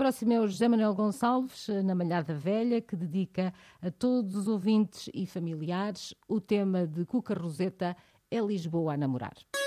próximo é o José Manuel Gonçalves, na Malhada Velha, que dedica a todos os ouvintes e familiares o tema de Cuca Roseta é Lisboa a namorar.